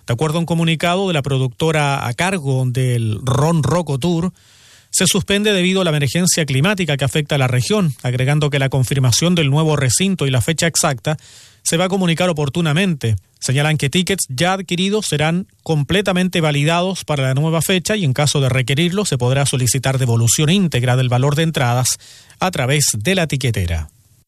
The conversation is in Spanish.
De acuerdo a un comunicado de la productora a cargo del Ron Rocco Tour, se suspende debido a la emergencia climática que afecta a la región, agregando que la confirmación del nuevo recinto y la fecha exacta se va a comunicar oportunamente. Señalan que tickets ya adquiridos serán completamente validados para la nueva fecha y en caso de requerirlo se podrá solicitar devolución íntegra del valor de entradas a través de la tiquetera.